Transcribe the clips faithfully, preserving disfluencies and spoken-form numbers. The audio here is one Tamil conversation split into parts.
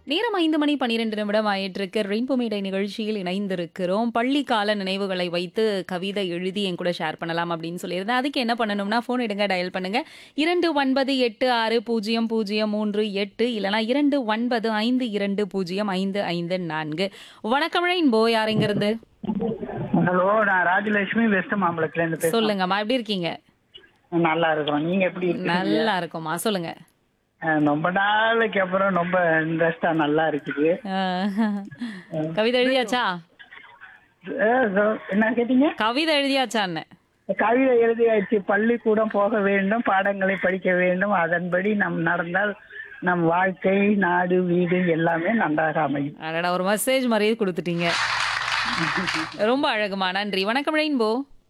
நேரம் ஐந்து மணி பன்னிரண்டு நிமிடம் ஆயிட்டிருக்கு. ரெயின்போ மேடை நிகழ்ச்சியில் இணைந்திருக்கிறோம். பள்ளி கால நினைவுகளை வைத்து கவிதை எழுதி என் கூட ஷேர் பண்ணலாம் அப்படின்னு சொல்லியிருந்தேன். அதுக்கு என்ன பண்ணணும்னா, ஃபோன் எடுங்க, டயல் பண்ணுங்க. இரண்டு ஒன்பது எட்டு ஆறு பூஜ்ஜியம் பூஜ்ஜியம் மூன்று எட்டு இல்லனா இரண்டு ஒன்பது ஐந்து இரண்டு பூஜ்ஜியம் ஐந்து ஐந்து நான்கு. வணக்கம் ரெயின்போ, யார் இங்கிருந்து? ஹலோ, நான் ராஜலட்சுமி வெஸ்ட் மாம்பலத்துல இருந்து பேசுறேன். சொல்லுங்கம்மா, எப்படி இருக்கீங்க? நல்லா இருக்கிறோம். நீங்க எப்படி இருக்கீங்க? நல்லா இருக்கோம்மா, சொல்லுங்க. அஹ், ரொம்ப நாளைக்கு அப்புறம் ரொம்ப இன்ட்ரெஸ்டா நல்லா இருக்குது. அஹ், கவிதை எழுதியாச்சா? அஹ், so- என்ன கேட்டீங்க? கவிதை எழுதியாச்சான்னு. கவிதை எழுதியாச்சு. பள்ளிக்கூடம் போக வேண்டும், பாடங்களை படிக்க வேண்டும், அதன்படி நம் நடந்தால் நம் வாழ்க்கை, நாடு, வீடு எல்லாமே நன்றாக அமையும். அடடா, ஒரு மெசேஜ் மாதிரியே கொடுத்துட்டீங்க. ரொம்ப அழகுமா, நன்றி. வணக்கம் ரெயின்போ.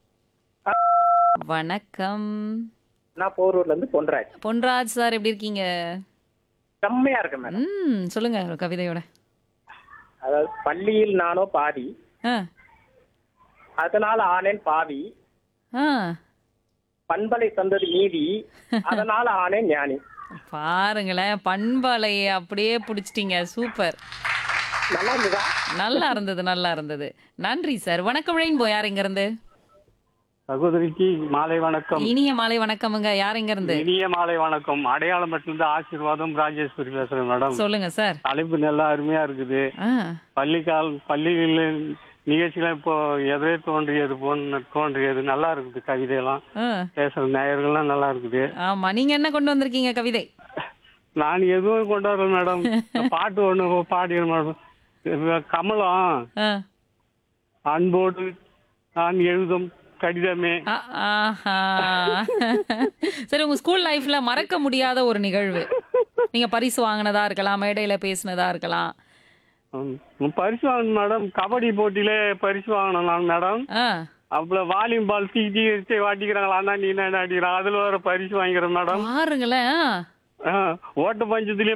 வணக்கம் நான் போரூர்ல இருந்து பொன்ராஜ். பொன்ராஜ் சார், எப்படி இருக்கீங்க? செம்மையா இருக்கு மேடம். ம் சொல்லுங்க ஒரு கவிதையோட. அதாவது பள்ளியில் நானோ பாதி, ஆ அதனால ஆனேன் பாவி, ஆ பண்பலை தந்தது நீதி, அதனால ஆனேன் ஞானி. பாருங்களேன், பண்பலையை அப்படியே பிடிச்சிட்டீங்க. சூப்பர், நல்லா இருந்ததா? நல்லா இருந்தது, நல்லா இருந்தது. நன்றி சார். வணக்கம் ரெயின்போ, யார் இங்க இருந்து? சகோதரிக்கு மாலை வணக்கம். இனிய மாலை வணக்கமுங்க. யார் இங்க இருந்து? இனிய மாலை வணக்கம். அடையாளம் மட்டும்தான் ஆசீர்வாதம். ராஜேஸ்வரி பேசுறேன் மேடம். சொல்லுங்க சார். தலைப்பு நல்லா அருமையா இருக்குது. ஆ பள்ளிக்கால் பள்ளியில் நிகழ்ச்சிகள் இப்போ எதே தோன்றியது போன்னு தோன்றியது நல்லா இருக்குது. கவிதையெல்லாம் ஆ பேசுற நேயர்கள்லாம் நல்லா இருக்குது. ஆமா, நீங்க என்ன கொண்டு வந்திருக்கீங்க கவிதை? நான் எதுவும் கொண்டு வரல மேடம். பாட்டு ஒண்ணு பாடிய மேடம். கமலம் ஆ அன்போடு நான் எழுதும் கடிதமே. ஆ, ஆஹா. சரி, உங்க ஸ்கூல் லைஃப்ல மறக்க முடியாத ஒரு நிகழ்வு, நீங்க பரிசு வாங்கினதா இருக்கலாம், மேடையில பேசினதா இருக்கலாம். ம், பரிசு வாங்கணும் மேடம். கபடி போட்டியில பரிசு வாங்கினேன் நான் மேடம். ஆ அப்புறம் வாலிபால் தீ தீ வாட்டிக்கிறாங்களா, அண்ணா நீ என்ன அடிக்கிறான், அதுல வேற பரிசு வாங்கிக்கிறேன் மேடம். பாருங்களேன். ஓட்ட பஞ்சத்துலயும்